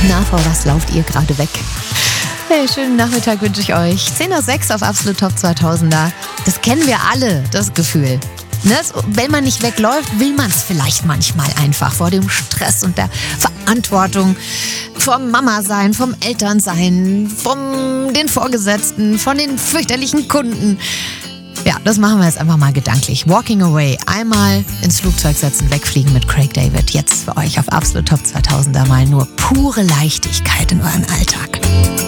Na, vor was lauft ihr gerade weg? Hey, schönen Nachmittag wünsche ich euch. 10:06 auf Absolut Top 2000er. Das kennen wir alle, das Gefühl. Ne? Wenn man nicht wegläuft, will man es vielleicht manchmal einfach vor dem Stress und der Verantwortung vom Mama-Sein, vom Elternsein, von den Vorgesetzten, von den fürchterlichen Kunden. Ja, das machen wir jetzt einfach mal gedanklich. Walking Away. Einmal ins Flugzeug setzen, wegfliegen mit Craig David. Jetzt für euch auf Absolut Top 2000er mal nur pure Leichtigkeit in euren Alltag.